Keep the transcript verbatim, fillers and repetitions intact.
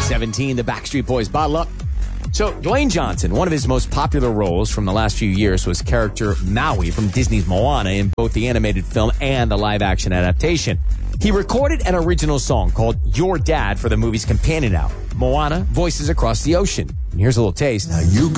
seventeen, the Backstreet Boys, Bottle Up. So, Dwayne Johnson, one of his most popular roles from the last few years was character Maui from Disney's Moana in both the animated film and the live-action adaptation. He recorded an original song called Your Dad for the movie's companion album, Moana, Voices Across the Ocean. And here's a little taste. Now you